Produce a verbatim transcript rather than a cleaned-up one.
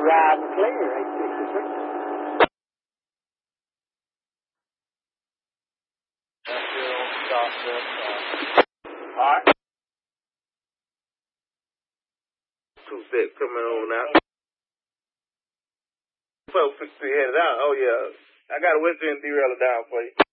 Rob Claire, eight sixty-three. All right. Two six coming on out. twelve sixty headed out. Oh, yeah. I got a Western derailleur down for you.